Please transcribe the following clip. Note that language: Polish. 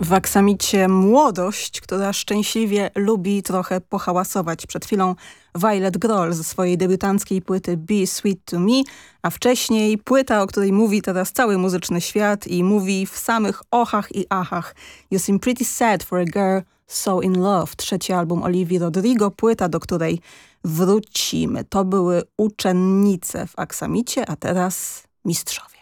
W aksamicie młodość, która szczęśliwie lubi trochę pohałasować. Przed chwilą Violet Grohl ze swojej debiutanckiej płyty Be Sweet to Me, a wcześniej płyta, o której mówi teraz cały muzyczny świat i mówi w samych ochach i achach. You seem pretty sad for a girl so in love. Trzeci album Olivii Rodrigo, płyta, do której wrócimy. To były uczennice w aksamicie, a teraz mistrzowie.